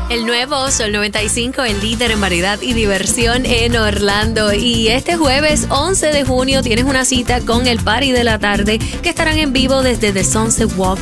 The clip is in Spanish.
El nuevo Sol 95, el líder en variedad y diversión en Orlando. Y este jueves 11 de junio tienes una cita con el Party de la Tarde, que estarán en vivo desde The Sunset Walk